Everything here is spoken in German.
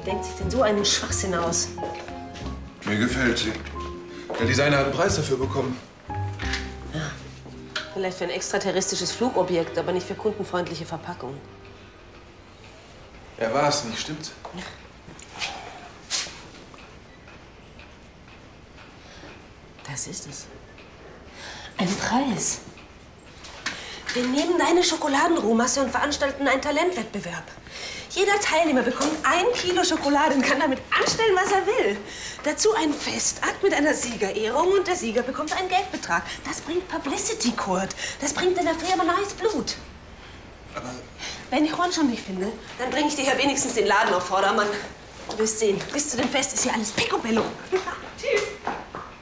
denkt sich denn so einen Schwachsinn aus? Mir gefällt sie. Der Designer hat einen Preis dafür bekommen. Ja, vielleicht für ein extraterrestrisches Flugobjekt, aber nicht für kundenfreundliche Verpackung. Er war es nicht, stimmt's? Das ist es. Ein Preis. Wir nehmen deine Schokoladenrohmasse und veranstalten einen Talentwettbewerb. Jeder Teilnehmer bekommt 1 Kilo Schokolade und kann damit anstellen, was er will. Dazu ein Festakt mit einer Siegerehrung und der Sieger bekommt einen Geldbetrag. Das bringt Publicity, Kurt. Das bringt in der Firma neues Blut. Aber... Wenn ich Juan schon nicht finde, dann bringe ich dir ja wenigstens den Laden auf Vordermann. Du wirst sehen, bis zu dem Fest ist hier alles picobello. Tschüss.